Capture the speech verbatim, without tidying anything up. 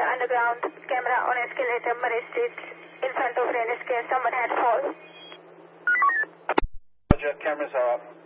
underground camera on escalator, Murray Street, in front of Rennes Square. Someone had fall. Roger, cameras are up.